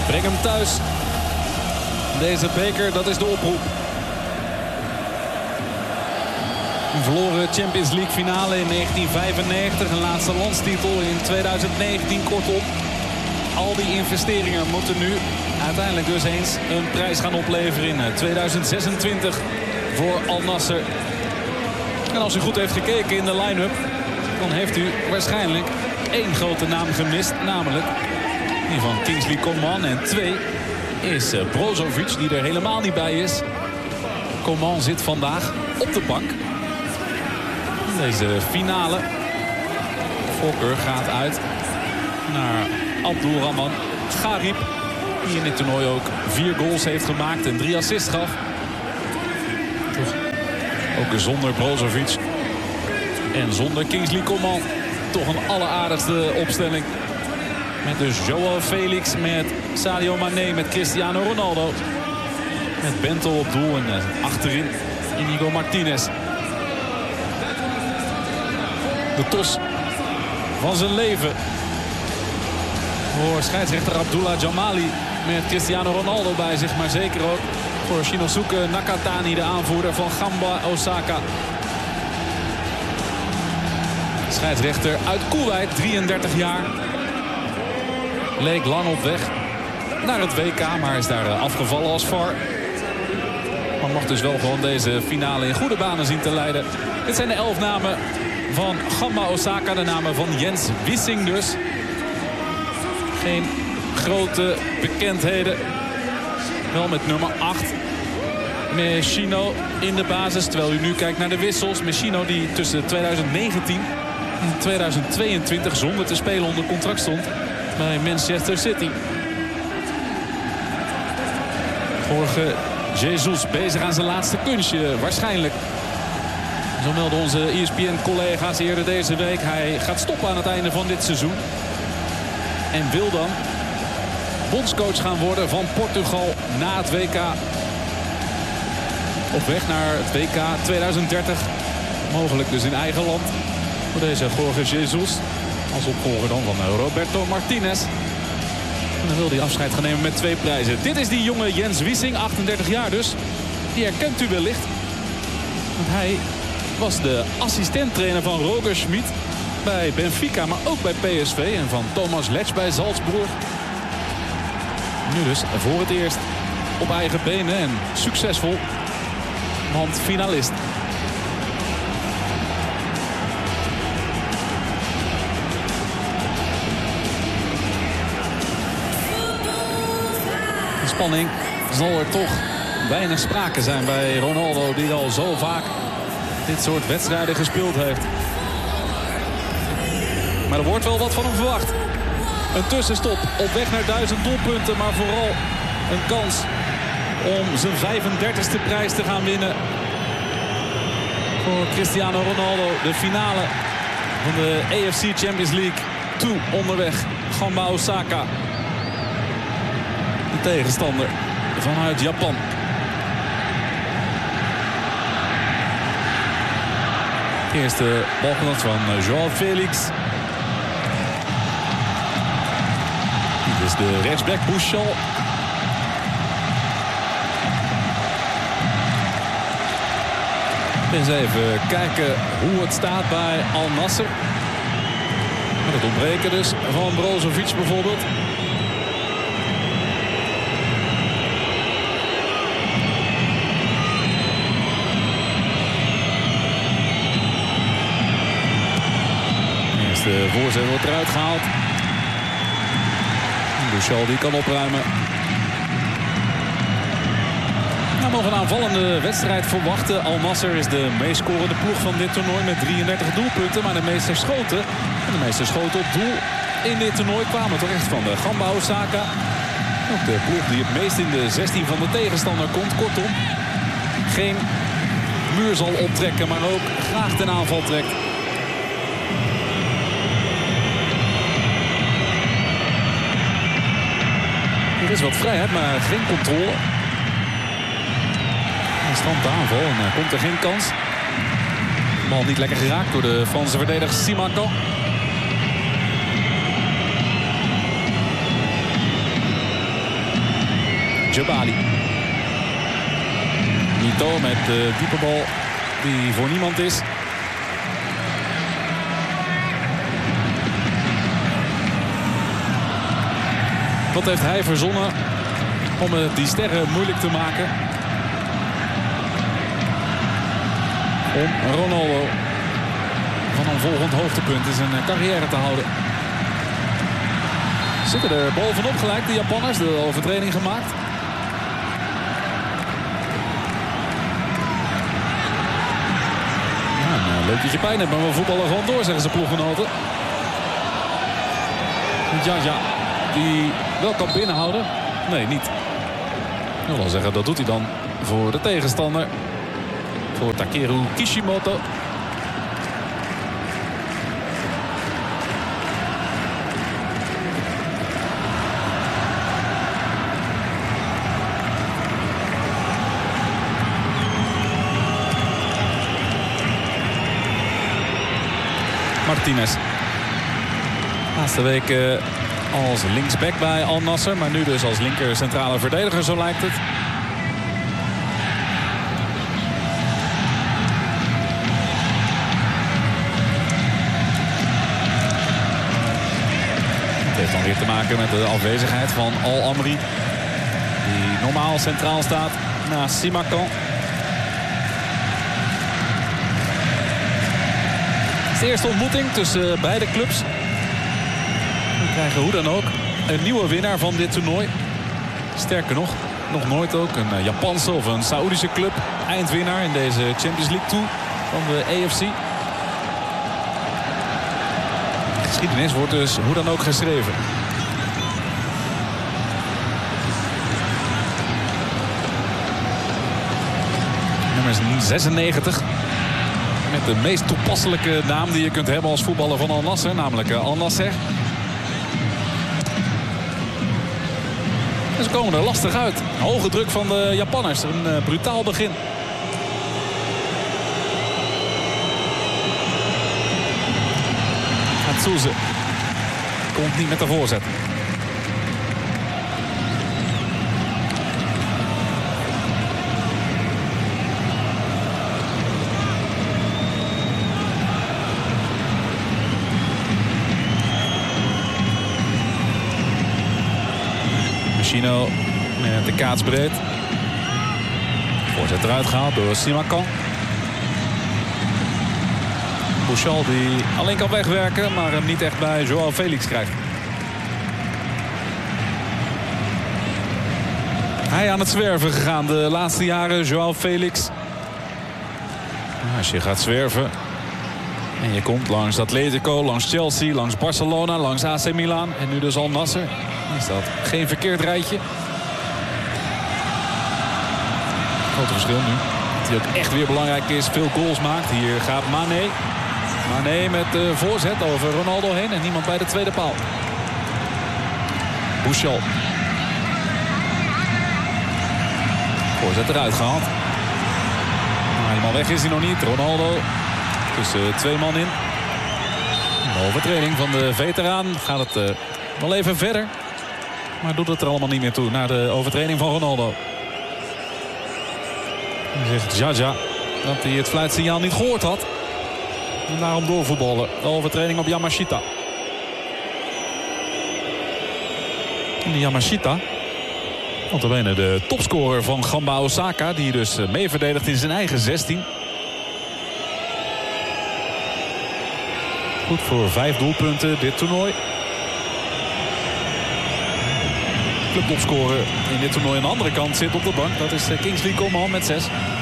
Breng hem thuis. Deze beker, dat is de oproep. Een verloren Champions League finale in 1995. Een laatste landstitel in 2019. Kortom, al die investeringen moeten nu uiteindelijk dus eens een prijs gaan opleveren in 2026 voor Al Nassr. En als u goed heeft gekeken in de line-up, dan heeft u waarschijnlijk één grote naam gemist. Namelijk die van Kingsley Coman. En 2 is Brozovic, die er helemaal niet bij is. Coman zit vandaag op de bank. Deze finale. Voorkeur gaat uit naar Abdulrahman Gharib. Die in dit toernooi ook 4 goals heeft gemaakt en 3 assists gaf. Ook zonder Brozovic en zonder Kingsley Coman. Toch een alleraardigste opstelling. Met dus Joao Felix, met Sadio Mané, met Cristiano Ronaldo. Met Bento op doel en achterin Inigo Martinez. De tos van zijn leven voor scheidsrechter Abdullah Jamali. Met Cristiano Ronaldo bij zich, maar zeker ook voor Shinosuke Nakatani, de aanvoerder van Gamba Osaka. Scheidsrechter uit Koeweit, 33 jaar. Leek lang op weg naar het WK, maar is daar afgevallen als VAR. Maar mag dus wel gewoon deze finale in goede banen zien te leiden. Dit zijn de 11 namen van Gamba Osaka, de namen van Jens Wissing dus. Geen grote bekendheden. Wel met nummer 8. Meshino in de basis. Terwijl u nu kijkt naar de wissels. Meshino die tussen 2019 en 2022 zonder te spelen onder contract stond bij Manchester City. Jorge Jesus bezig aan zijn laatste kunstje. Waarschijnlijk. Zo melden onze ESPN-collega's eerder deze week. Hij gaat stoppen aan het einde van dit seizoen. En wil dan bondscoach gaan worden van Portugal na het WK. Op weg naar het WK 2030. Mogelijk dus in eigen land. Voor deze Jorge Jesus. Als opvolger dan van Roberto Martinez. En dan wil hij afscheid gaan nemen met 2 prijzen. Dit is die jonge Jens Wissing, 38 jaar dus. Die herkent u wellicht. Want hij was de assistenttrainer van Roger Schmid bij Benfica, maar ook bij PSV. En van Thomas Letch bij Salzburg. Nu dus voor het eerst op eigen benen en succesvol. Want finalist. De spanning zal er toch weinig sprake zijn bij Ronaldo, die al zo vaak dit soort wedstrijden gespeeld heeft. Maar er wordt wel wat van hem verwacht. Een tussenstop op weg naar 1000 doelpunten. Maar vooral een kans om zijn 35e prijs te gaan winnen. Voor Cristiano Ronaldo. De finale van de AFC Champions League. Toe onderweg. Gamba Osaka. De tegenstander vanuit Japan. De eerste balkans van Joao Felix. Dit is de rechtsback Bouchal. Eens even kijken hoe het staat bij Al Nassr. Met het ontbreken dus van Brozovic bijvoorbeeld. De voorzet wordt eruit gehaald. Bouchal die kan opruimen. We mogen een aanvallende wedstrijd verwachten. Al Nassr is de meest scorende ploeg van dit toernooi met 33 doelpunten. Maar de meeste schoten, en de meeste schoten op doel in dit toernooi kwamen terecht van de Gamba Osaka. Ook de ploeg die het meest in de 16 van de tegenstander komt. Kortom, geen muur zal optrekken, maar ook graag ten aanval trekt. Er is wat vrijheid, maar geen controle. Een strand aanval en komt er geen kans. De bal niet lekker geraakt door de Franse verdediger Simakan. Djebali. Nito met de diepe bal die voor niemand is. Wat heeft hij verzonnen om die sterren moeilijk te maken? Om Ronaldo van een volgend hoogtepunt in zijn carrière te houden. Zitten er bovenop gelijk de Japanners. De overtreding gemaakt. Leuk dat je pijn hebt, maar we voetballen gewoon door, zeggen ze ploeggenoten. Ja, die wel kan binnenhouden. Nee, niet. Ik wil wel zeggen, dat doet hij dan voor de tegenstander. Voor Takeru Kishimoto. Martinez. Laatste week als linksback bij Al Nassr. Maar nu dus als linker centrale verdediger, zo lijkt het. Het heeft dan weer te maken met de afwezigheid van Al Amri. Die normaal centraal staat naast Simakan. De eerste ontmoeting tussen beide clubs. We krijgen hoe dan ook een nieuwe winnaar van dit toernooi. Sterker nog nooit ook een Japanse of een Saoedische club eindwinnaar in deze Champions League Tour van de AFC. De geschiedenis wordt dus hoe dan ook geschreven. Nummer 96. Met de meest toepasselijke naam die je kunt hebben als voetballer van Al Nassr. Namelijk Al Nassr. En ze komen er lastig uit. Hoge druk van de Japanners. Een brutaal begin. Atsuze komt niet met de voorzet. Chino met de kaatsbreed. Voorzet eruit gehaald door Simakan. Bouchal die alleen kan wegwerken, maar hem niet echt bij Joao Felix krijgt. Hij aan het zwerven gegaan de laatste jaren, Joao Felix. Als je gaat zwerven en je komt langs Atletico, langs Chelsea, langs Barcelona, langs AC Milan en nu dus Al Nassr. Is dat geen verkeerd rijtje. Grote verschil nu. Dat hij ook echt weer belangrijk is. Veel goals maakt. Hier gaat Mané. Mané met de voorzet over Ronaldo heen. En niemand bij de tweede paal. Bouchal. Voorzet eruit gehaald. Maar helemaal weg is hij nog niet. Ronaldo tussen twee man in. De overtreding van de veteraan. Gaat het wel even verder. Maar doet het er allemaal niet meer toe. Naar de overtreding van Ronaldo. Dan zegt Jaja dat hij het fluitsignaal niet gehoord had. En daarom doorvoetballen. De overtreding op Yamashita. En die Yamashita. Notabene de topscorer van Gamba Osaka. Die dus mee verdedigt in zijn eigen 16. Goed voor 5 doelpunten dit toernooi. Clubtopscorer in dit toernooi aan de andere kant zit op de bank. Dat is Kingsley Coman met 6.